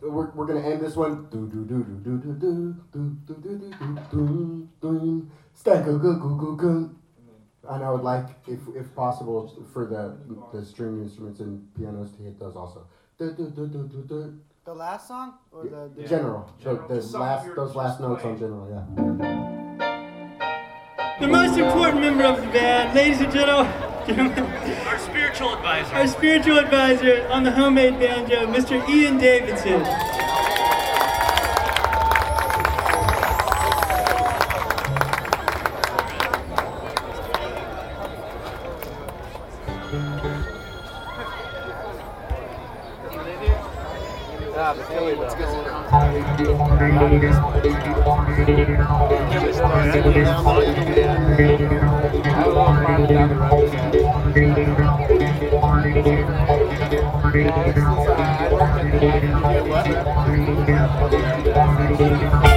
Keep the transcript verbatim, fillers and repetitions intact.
we're we're gonna end this one. Do do do do do do do do do do do do do. And I would like, if if possible, for the the string instruments and pianos to hit those also. Do do do do do do. The last song or the, the general? General. So the The last song those you're last just notes on playing. general, yeah. The most important member of the band, ladies and gentlemen, Our spiritual advisor. our spiritual advisor on the homemade banjo, Mister Ian Davidson. Thank you.